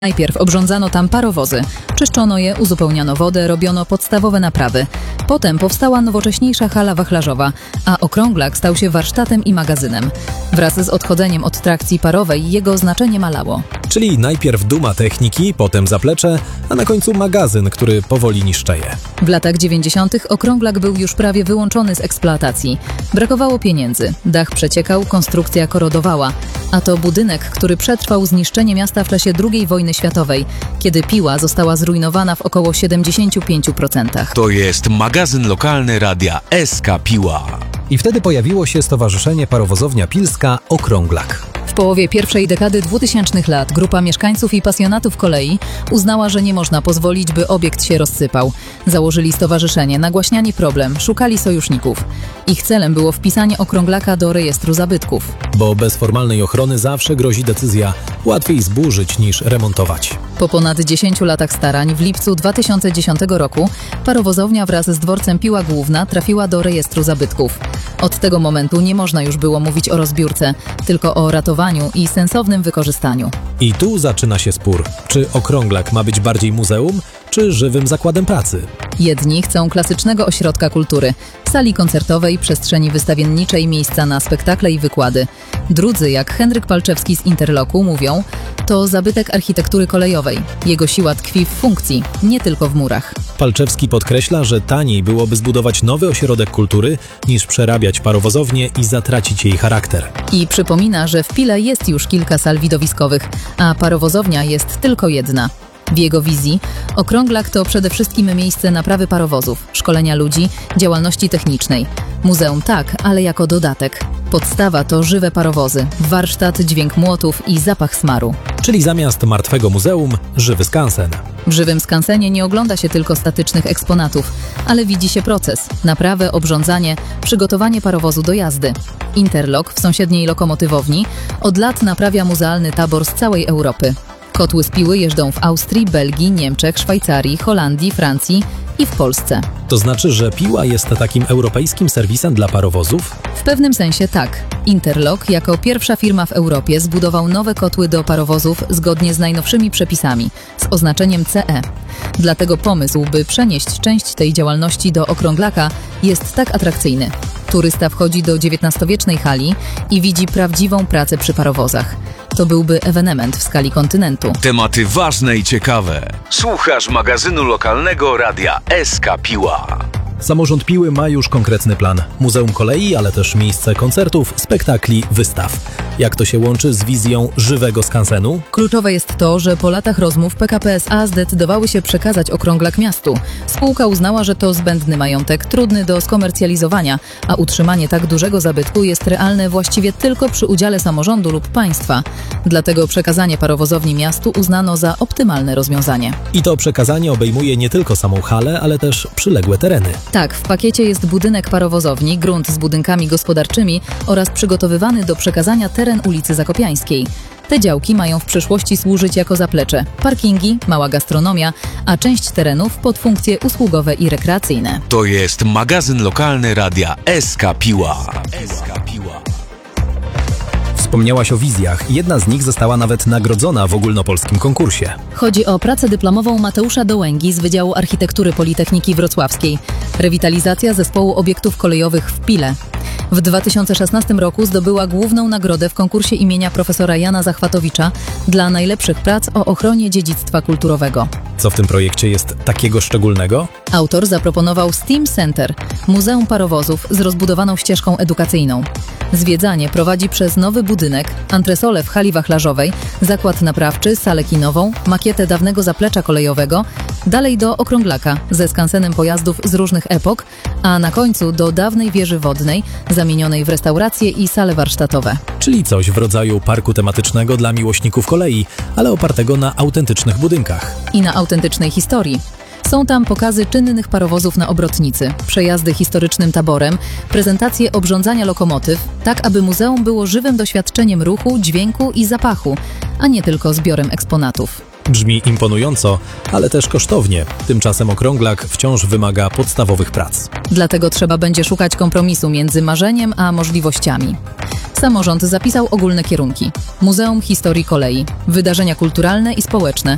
Najpierw obrządzano tam parowozy, czyszczono je, uzupełniano wodę, robiono podstawowe naprawy. Potem powstała nowocześniejsza hala wachlarzowa, a okrąglak stał się warsztatem i magazynem. Wraz z odchodzeniem od trakcji parowej jego znaczenie malało. Czyli najpierw duma techniki, potem zaplecze, a na końcu magazyn, który powoli niszczeje. W latach 90. okrąglak był już prawie wyłączony z eksploatacji. Brakowało pieniędzy, dach przeciekał, konstrukcja korodowała. A to budynek, który przetrwał zniszczenie miasta w czasie II wojny światowej, kiedy Piła została zrujnowana w około 75%. To jest magazyn lokalny radia SK Piła. I wtedy pojawiło się Stowarzyszenie Parowozownia Pilska Okrąglak. W połowie pierwszej dekady 2000 lat grupa mieszkańców i pasjonatów kolei uznała, że nie można pozwolić, by obiekt się rozsypał. Założyli stowarzyszenie, nagłaśniali problem, szukali sojuszników. Ich celem było wpisanie okrąglaka do rejestru zabytków. Bo bez formalnej ochrony zawsze grozi decyzja łatwiej zburzyć niż remontować. Po ponad 10 latach starań w lipcu 2010 roku parowozownia wraz z dworcem Piła Główna trafiła do rejestru zabytków. Od tego momentu nie można już było mówić o rozbiórce, tylko o ratowaniu i sensownym wykorzystaniu. I tu zaczyna się spór. Czy okrąglak ma być bardziej muzeum, czy żywym zakładem pracy? Jedni chcą klasycznego ośrodka kultury, sali koncertowej, przestrzeni wystawienniczej, miejsca na spektakle i wykłady. Drudzy, jak Henryk Palczewski z Interloku, mówią, to zabytek architektury kolejowej. Jego siła tkwi w funkcji, nie tylko w murach. Palczewski podkreśla, że taniej byłoby zbudować nowy ośrodek kultury, niż przerabiać parowozownię i zatracić jej charakter. I przypomina, że w Pile jest już kilka sal widowiskowych, a parowozownia jest tylko jedna. W jego wizji okrąglak to przede wszystkim miejsce naprawy parowozów, szkolenia ludzi, działalności technicznej. Muzeum tak, ale jako dodatek. Podstawa to żywe parowozy, warsztat, dźwięk młotów i zapach smaru. Czyli zamiast martwego muzeum, żywy skansen. W żywym skansenie nie ogląda się tylko statycznych eksponatów, ale widzi się proces, naprawę, obrządzanie, przygotowanie parowozu do jazdy. Interlok w sąsiedniej lokomotywowni od lat naprawia muzealny tabor z całej Europy. Kotły z Piły jeżdżą w Austrii, Belgii, Niemczech, Szwajcarii, Holandii, Francji i w Polsce. To znaczy, że Piła jest takim europejskim serwisem dla parowozów? W pewnym sensie tak. Interlok jako pierwsza firma w Europie zbudował nowe kotły do parowozów zgodnie z najnowszymi przepisami, z oznaczeniem CE. Dlatego pomysł, by przenieść część tej działalności do okrąglaka, jest tak atrakcyjny. Turysta wchodzi do XIX-wiecznej hali i widzi prawdziwą pracę przy parowozach. To byłby ewenement w skali kontynentu. Tematy ważne i ciekawe. Słuchasz magazynu lokalnego radia SK Piła. Samorząd Piły ma już konkretny plan. Muzeum kolei, ale też miejsce koncertów, spektakli, wystaw. Jak to się łączy z wizją żywego skansenu? Kluczowe jest to, że po latach rozmów PKP SA zdecydowały się przekazać okrąglak miastu. Spółka uznała, że to zbędny majątek, trudny do skomercjalizowania, a utrzymanie tak dużego zabytku jest realne właściwie tylko przy udziale samorządu lub państwa. Dlatego przekazanie parowozowni miastu uznano za optymalne rozwiązanie. I to przekazanie obejmuje nie tylko samą halę, ale też przyległe tereny. Tak, w pakiecie jest budynek parowozowni, grunt z budynkami gospodarczymi oraz przygotowywany do przekazania teren ulicy Zakopiańskiej. Te działki mają w przyszłości służyć jako zaplecze, parkingi, mała gastronomia, a część terenów pod funkcje usługowe i rekreacyjne. To jest magazyn lokalny radia SK Piła. Wspomniałaś o wizjach. Jedna z nich została nawet nagrodzona w ogólnopolskim konkursie. Chodzi o pracę dyplomową Mateusza Dołęgi z Wydziału Architektury Politechniki Wrocławskiej. Rewitalizacja zespołu obiektów kolejowych w Pile. W 2016 roku zdobyła główną nagrodę w konkursie imienia profesora Jana Zachwatowicza dla najlepszych prac o ochronie dziedzictwa kulturowego. Co w tym projekcie jest takiego szczególnego? Autor zaproponował STEAM Center, Muzeum Parowozów z rozbudowaną ścieżką edukacyjną. Zwiedzanie prowadzi przez nowy budynek, antresolę w hali wachlarzowej, zakład naprawczy, salę kinową, makietę dawnego zaplecza kolejowego, dalej do okrąglaka ze skansenem pojazdów z różnych epok, a na końcu do dawnej wieży wodnej, zamienionej w restauracje i sale warsztatowe. Czyli coś w rodzaju parku tematycznego dla miłośników kolei, ale opartego na autentycznych budynkach. I na autentycznej historii. Są tam pokazy czynnych parowozów na obrotnicy, przejazdy historycznym taborem, prezentacje obrządzania lokomotyw, tak aby muzeum było żywym doświadczeniem ruchu, dźwięku i zapachu, a nie tylko zbiorem eksponatów. Brzmi imponująco, ale też kosztownie. Tymczasem okrąglak wciąż wymaga podstawowych prac. Dlatego trzeba będzie szukać kompromisu między marzeniem a możliwościami. Samorząd zapisał ogólne kierunki: Muzeum Historii Kolei, wydarzenia kulturalne i społeczne,